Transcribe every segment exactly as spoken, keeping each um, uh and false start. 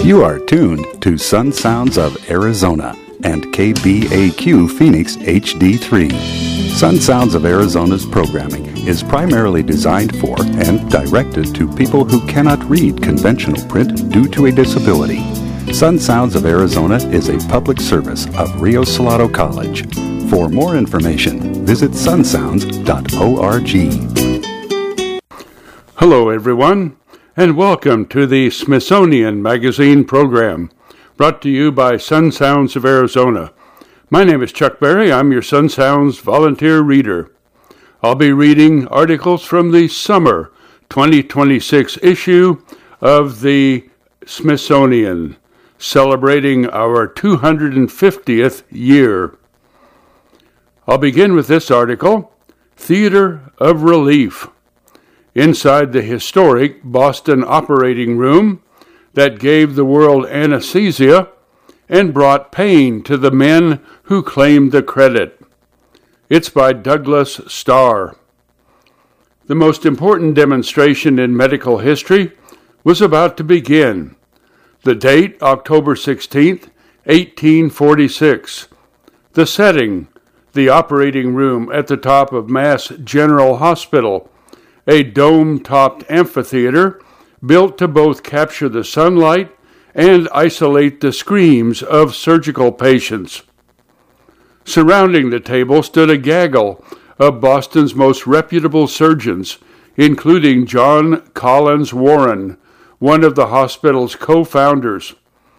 You are tuned to Sun Sounds of Arizona and K B A Q Phoenix H D three. Sun Sounds of Arizona's programming is primarily designed for and directed to people who cannot read conventional print due to a disability. Sun Sounds of Arizona is a public service of Rio Salado College. For more information, visit sun sounds dot org. Hello, everyone, and welcome to the Smithsonian Magazine program, brought to you by Sun Sounds of Arizona. My name is Chuck Berry. I'm your Sun Sounds volunteer reader. I'll be reading articles from the summer twenty twenty-six issue of the Smithsonian, celebrating our two hundred fiftieth year. I'll begin with this article, Theater of Relief. Inside the historic Boston operating room that gave the world anesthesia and brought pain to the men who claimed the credit. It's by Douglas Starr. The most important demonstration in medical history was about to begin. The date, October sixteenth, eighteen forty-six. The setting, the operating room at the top of Mass General Hospital, a dome-topped amphitheater built to both capture the sunlight and isolate the screams of surgical patients. Surrounding the table stood a gaggle of Boston's most reputable surgeons, including John Collins Warren, one of the hospital's co-founders.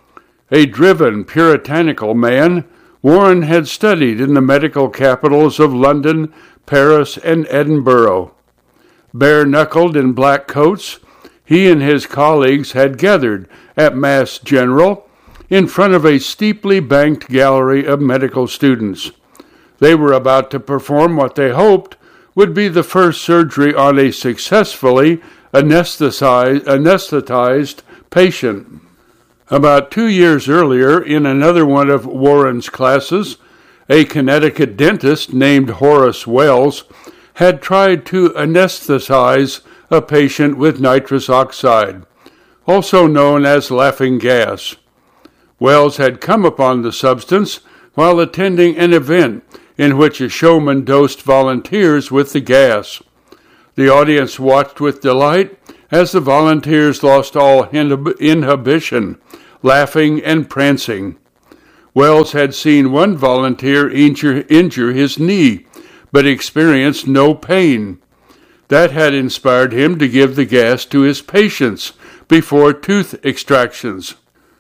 A driven, puritanical man, Warren had studied in the medical capitals of London, Paris, and Edinburgh. Bare-knuckled in black coats, he and his colleagues had gathered at Mass General in front of a steeply banked gallery of medical students. They were about to perform what they hoped would be the first surgery on a successfully anesthetized, anesthetized patient. About two years earlier, in another one of Warren's classes, a Connecticut dentist named Horace Wells had tried to anesthetize a patient with nitrous oxide, also known as laughing gas. Wells had come upon the substance while attending an event in which a showman dosed volunteers with the gas. The audience watched with delight as the volunteers lost all inhib- inhibition, laughing and prancing. Wells had seen one volunteer injure, injure his knee, but experienced no pain. That had inspired him to give the gas to his patients before tooth extractions.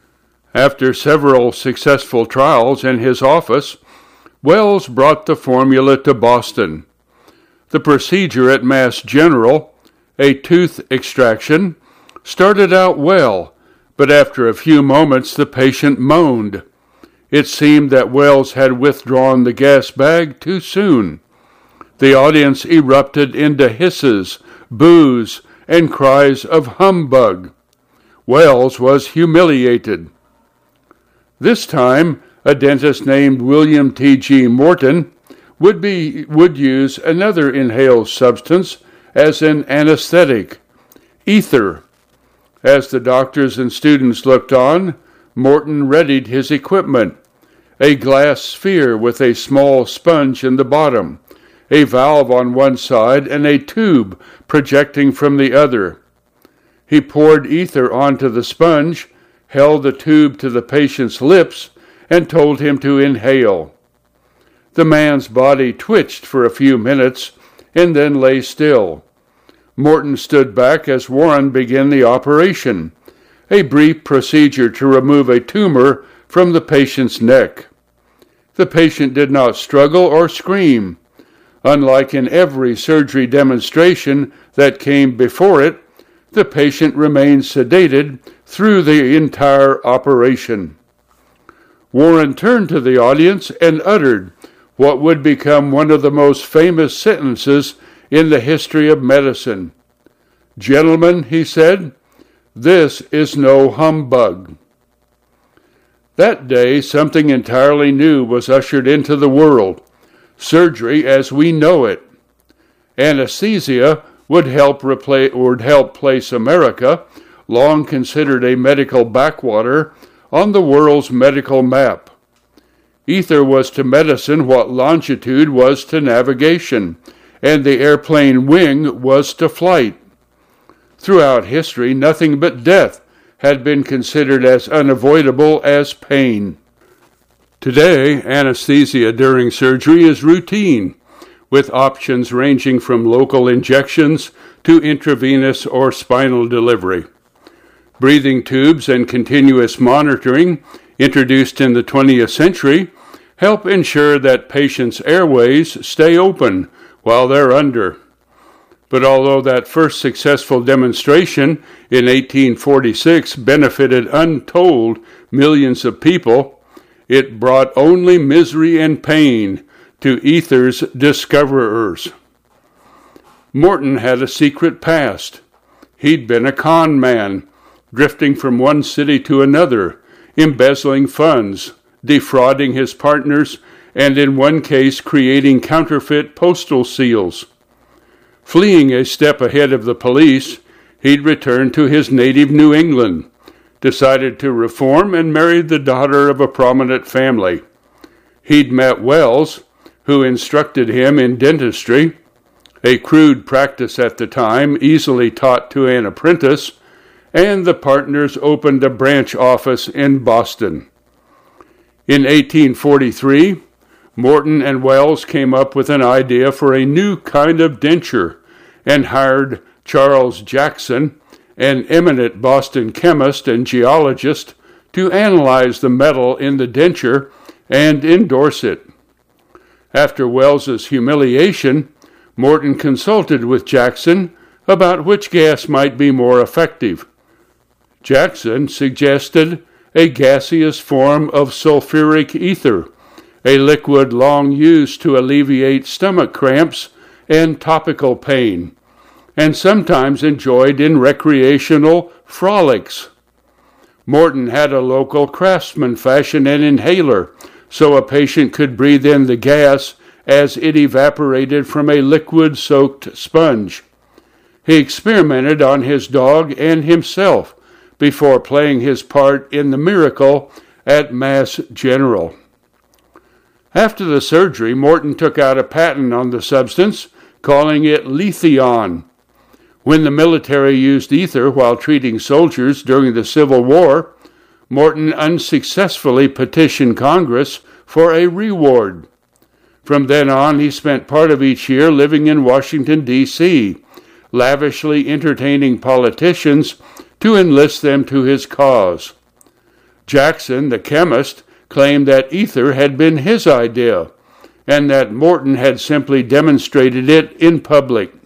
After several successful trials in his office, Wells brought the formula to Boston. The procedure at Mass General, a tooth extraction, started out well, but after a few moments the patient moaned. It seemed that Wells had withdrawn the gas bag too soon. The audience erupted into hisses, boos, and cries of humbug. Wells was humiliated. This time, a dentist named William T G Morton would be would use another inhaled substance as an anesthetic, ether. As the doctors and students looked on, Morton readied his equipment, a glass sphere with a small sponge in the bottom, a valve on one side, and a tube projecting from the other. He poured ether onto the sponge, held the tube to the patient's lips, and told him to inhale. The man's body twitched for a few minutes and then lay still. Morton stood back as Warren began the operation, a brief procedure to remove a tumor from the patient's neck. The patient did not struggle or scream. Unlike in every surgery demonstration that came before it, the patient remained sedated through the entire operation. Warren turned to the audience and uttered what would become one of the most famous sentences in the history of medicine. "Gentlemen," he said, "this is no humbug." That day, something entirely new was ushered into the world, surgery as we know it. Anesthesia would help replace, would help place America long considered a medical backwater on the world's medical map. Ether was to medicine what longitude was to navigation, and the airplane wing was to flight. Throughout history, nothing but death had been considered as unavoidable as pain. Today, anesthesia during surgery is routine, with options ranging from local injections to intravenous or spinal delivery. Breathing tubes and continuous monitoring, introduced in the twentieth century, help ensure that patients' airways stay open while they're under. But although that first successful demonstration in eighteen forty-six benefited untold millions of people, it brought only misery and pain to ether's discoverers. Morton had a secret past. He'd been a con man, drifting from one city to another, embezzling funds, defrauding his partners, and in one case creating counterfeit postal seals. Fleeing a step ahead of the police, he'd returned to his native New England, decided to reform, and married the daughter of a prominent family. He'd met Wells, who instructed him in dentistry, a crude practice at the time, easily taught to an apprentice, and the partners opened a branch office in Boston. In eighteen forty-three, Morton and Wells came up with an idea for a new kind of denture and hired Charles Jackson, an eminent Boston chemist and geologist, to analyze the metal in the denture and endorse it. After Wells's humiliation, Morton consulted with Jackson about which gas might be more effective. Jackson suggested a gaseous form of sulfuric ether, a liquid long used to alleviate stomach cramps and topical pain, and sometimes enjoyed in recreational frolics. Morton had a local craftsman fashion an inhaler so a patient could breathe in the gas as it evaporated from a liquid-soaked sponge. He experimented on his dog and himself before playing his part in the miracle at Mass General. After the surgery, Morton took out a patent on the substance, calling it Letheon. When the military used ether while treating soldiers during the Civil War, Morton unsuccessfully petitioned Congress for a reward. From then on, he spent part of each year living in Washington, D C, lavishly entertaining politicians to enlist them to his cause. Jackson, the chemist, claimed that ether had been his idea, and that Morton had simply demonstrated it in public.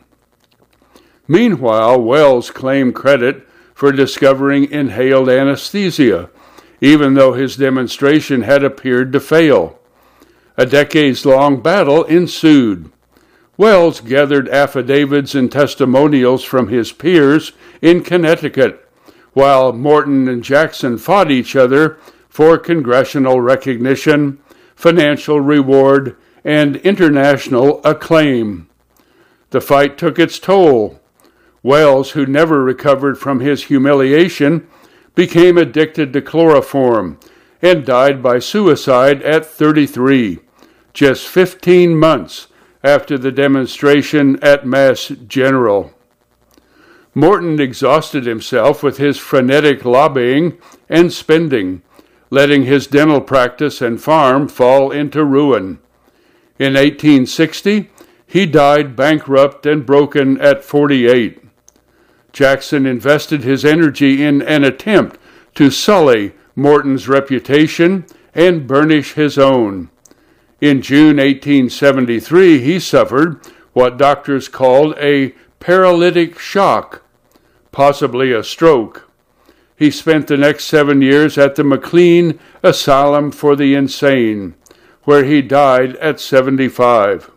Meanwhile, Wells claimed credit for discovering inhaled anesthesia, even though his demonstration had appeared to fail. A decades-long battle ensued. Wells gathered affidavits and testimonials from his peers in Connecticut, while Morton and Jackson fought each other for congressional recognition, financial reward, and international acclaim. The fight took its toll. Wells, who never recovered from his humiliation, became addicted to chloroform and died by suicide at thirty-three, just fifteen months after the demonstration at Mass General. Morton exhausted himself with his frenetic lobbying and spending, letting his dental practice and farm fall into ruin. In eighteen sixty, he died bankrupt and broken at forty-eight. Jackson invested his energy in an attempt to sully Morton's reputation and burnish his own. In June eighteen seventy-three, he suffered what doctors called a paralytic shock, possibly a stroke. He spent the next seven years at the McLean Asylum for the Insane, where he died at seventy-five.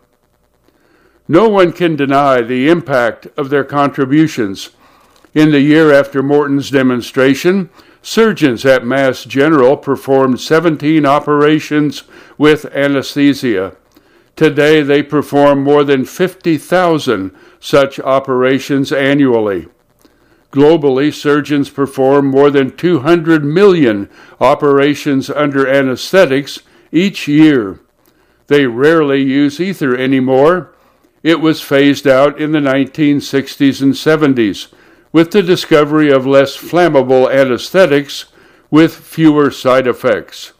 No one can deny the impact of their contributions. In the year after Morton's demonstration, surgeons at Mass General performed seventeen operations with anesthesia. Today they perform more than fifty thousand such operations annually. Globally, surgeons perform more than two hundred million operations under anesthetics each year. They rarely use ether anymore. It was phased out in the nineteen sixties and seventies with the discovery of less flammable anesthetics with fewer side effects.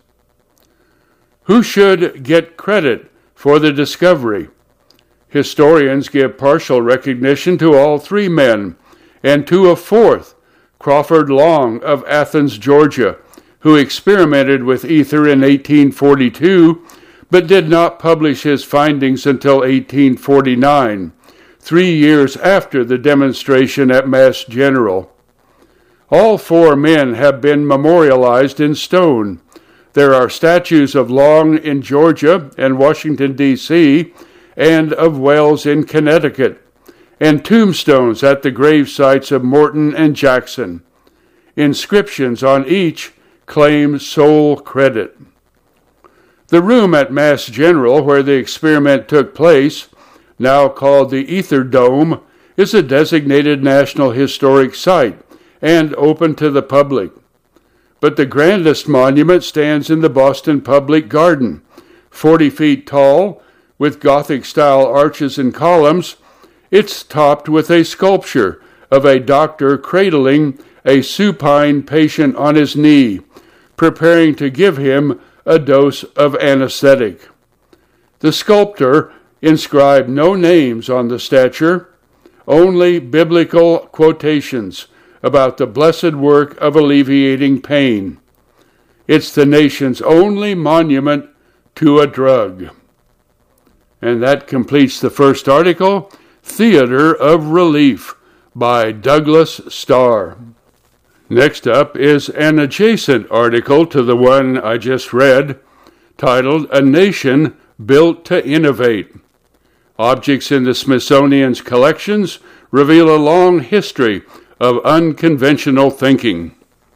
Who should get credit for the discovery? Historians give partial recognition to all three men, and to a fourth, Crawford Long of Athens, Georgia, who experimented with ether in eighteen forty-two, but did not publish his findings until eighteen forty-nine, three years after the demonstration at Mass General. All four men have been memorialized in stone. There are statues of Long in Georgia and Washington, D C, and of Wells in Connecticut, and tombstones at the grave sites of Morton and Jackson. Inscriptions on each claim sole credit. The room at Mass General where the experiment took place, now called the Ether Dome, is a designated National Historic Site and open to the public. But the grandest monument stands in the Boston Public Garden, forty feet tall, with Gothic-style arches and columns. It's topped with a sculpture of a doctor cradling a supine patient on his knee, preparing to give him a dose of anesthetic. The sculptor inscribed no names on the statue, only biblical quotations about the blessed work of alleviating pain. It's the nation's only monument to a drug. And that completes the first article, Theater of Relief, by Douglas Starr. Next up is an adjacent article to the one I just read, titled A Nation Built to Innovate. Objects in the Smithsonian's collections reveal a long history of unconventional thinking.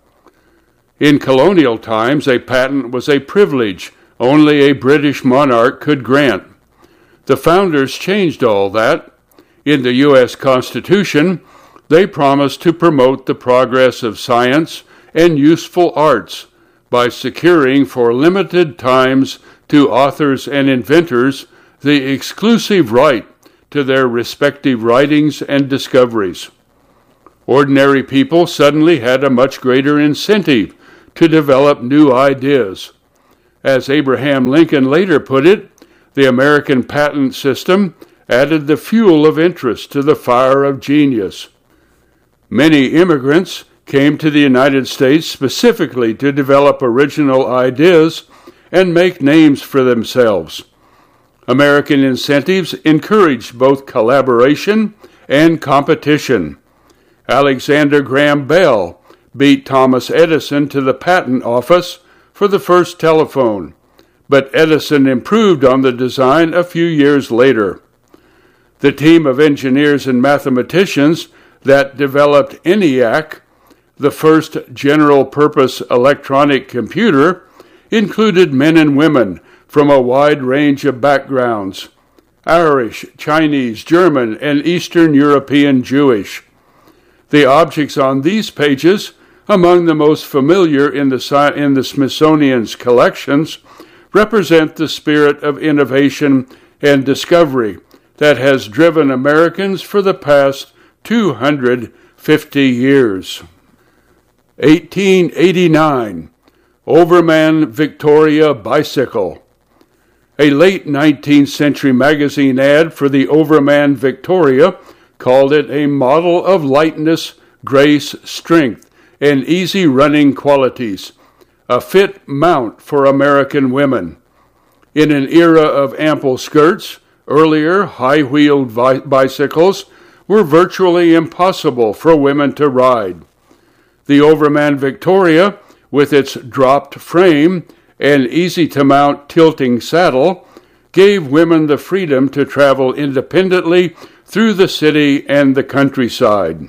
In colonial times, a patent was a privilege only a British monarch could grant. The founders changed all that. In the U S Constitution, they promised to promote the progress of science and useful arts by securing for limited times to authors and inventors the exclusive right to their respective writings and discoveries. Ordinary people suddenly had a much greater incentive to develop new ideas. As Abraham Lincoln later put it, the American patent system added the fuel of interest to the fire of genius. Many immigrants came to the United States specifically to develop original ideas and make names for themselves. American incentives encouraged both collaboration and competition. Alexander Graham Bell beat Thomas Edison to the patent office for the first telephone, but Edison improved on the design a few years later. The team of engineers and mathematicians that developed ENIAC, the first general-purpose electronic computer, included men and women from a wide range of backgrounds: Irish, Chinese, German, and Eastern European Jewish. The objects on these pages, among the most familiar in the, in the Smithsonian's collections, represent the spirit of innovation and discovery that has driven Americans for the past two hundred fifty years. eighteen eighty-nine, Overman Victoria Bicycle. A late nineteenth century magazine ad for the Overman Victoria called it a model of lightness, grace, strength, and easy running qualities, a fit mount for American women. In an era of ample skirts, earlier high-wheeled vi- bicycles were virtually impossible for women to ride. The Overman Victoria, with its dropped frame and easy-to-mount tilting saddle, gave women the freedom to travel independently through the city and the countryside.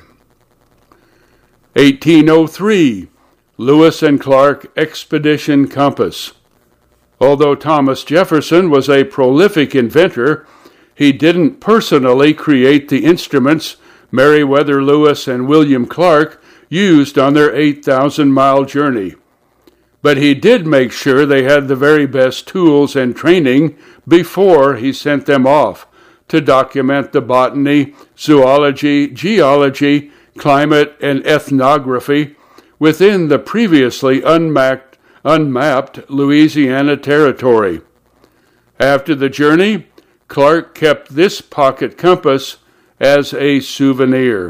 eighteen oh three, Lewis and Clark Expedition Compass. Although Thomas Jefferson was a prolific inventor, he didn't personally create the instruments Meriwether Lewis and William Clark used on their eight thousand mile journey. But he did make sure they had the very best tools and training before he sent them off to document the botany, zoology, geology, climate, and ethnography within the previously unmapped, unmapped Louisiana Territory. After the journey, Clark kept this pocket compass as a souvenir.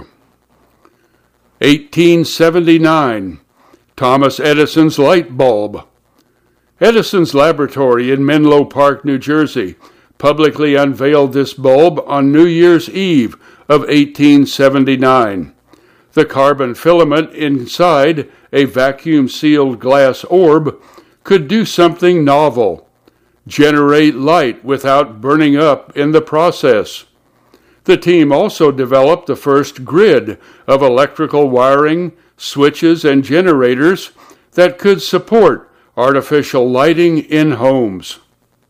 eighteen seventy-nine, Thomas Edison's light bulb. Edison's laboratory in Menlo Park, New Jersey, publicly unveiled this bulb on New Year's Eve of eighteen seventy-nine. The carbon filament inside a vacuum-sealed glass orb could do something novel: generate light without burning up in the process. The team also developed the first grid of electrical wiring, switches, and generators that could support artificial lighting in homes.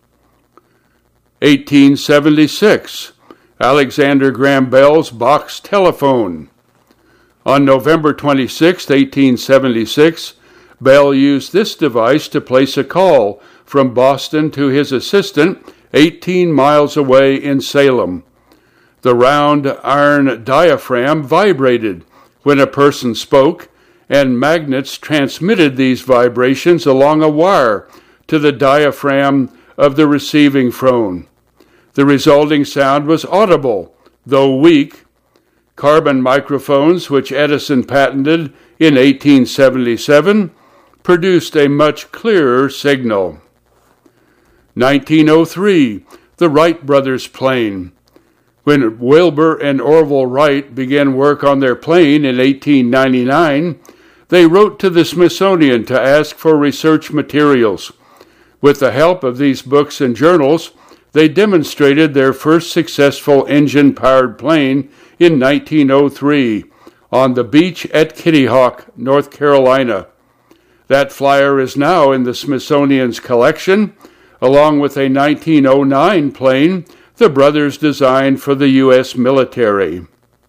eighteen seventy-six, Alexander Graham Bell's box telephone. On November twenty-sixth, eighteen seventy-six, Bell used this device to place a call from Boston to his assistant eighteen miles away in Salem. The round iron diaphragm vibrated when a person spoke, and magnets transmitted these vibrations along a wire to the diaphragm of the receiving phone. The resulting sound was audible, though weak. Carbon microphones, which Edison patented in eighteen seventy-seven, produced a much clearer signal. nineteen oh three, the Wright brothers plane. When Wilbur and Orville Wright began work on their plane in eighteen ninety-nine, they wrote to the Smithsonian to ask for research materials. With the help of these books and journals, they demonstrated their first successful engine-powered plane in nineteen oh three on the beach at Kitty Hawk, North Carolina. That flyer is now in the Smithsonian's collection, along with a nineteen oh nine plane the brothers designed for the U S military.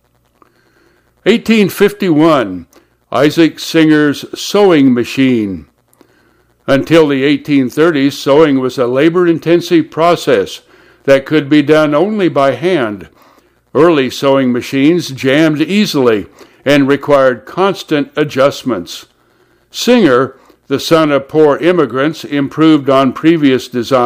eighteen fifty-one, Isaac Singer's sewing machine. Until the eighteen thirties, sewing was a labor-intensive process that could be done only by hand. Early sewing machines jammed easily and required constant adjustments. Singer, the son of poor immigrants, improved on previous designs